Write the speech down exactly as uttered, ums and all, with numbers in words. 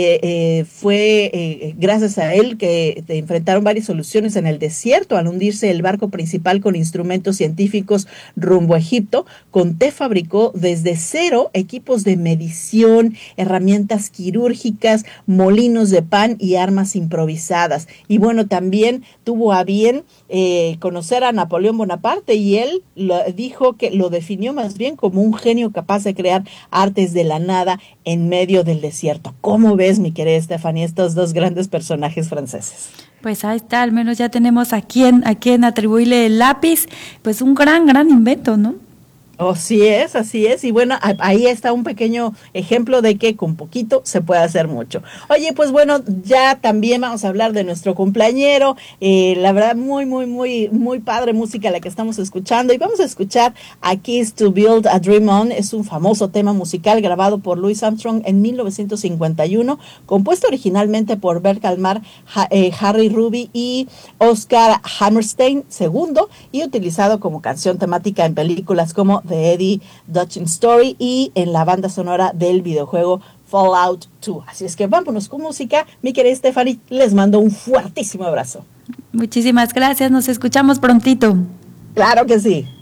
eh, fue eh, gracias a él que enfrentaron varias soluciones en el desierto al hundirse el barco principal con instrumentos científicos rumbo a Egipto. Conté fabricó desde cero equipos de medición, herramientas quirúrgicas, molinos de pan y armas improvisadas. Y bueno, también tuvo a bien eh, conocer a Napoleón Bonaparte y él lo, dijo que lo definió más bien como un genio capaz de crear artes de la nada en medio del desierto. ¿Cómo ves, mi querida Stephanie, estos dos grandes personajes franceses? Pues ahí está, al menos ya tenemos a quién, a quién atribuirle el lápiz, pues un gran, gran invento, ¿no? Oh, sí es, así es, y bueno, ahí está un pequeño ejemplo de que con poquito se puede hacer mucho. Oye, pues bueno, ya también vamos a hablar de nuestro cumpleañero, eh, la verdad muy, muy, muy, muy padre música la que estamos escuchando, y vamos a escuchar a Kiss to Build a Dream On. Es un famoso tema musical grabado por Louis Armstrong en mil novecientos cincuenta y uno, compuesto originalmente por Bert Kalmar, ha, eh, Harry Ruby y Oscar Hammerstein segundo, y utilizado como canción temática en películas como de Eddie Dutching Story y en la banda sonora del videojuego Fallout dos. Así es que vámonos con música. Mi querida Stephanie, les mando un fuertísimo abrazo. Muchísimas gracias, nos escuchamos prontito. Claro que sí.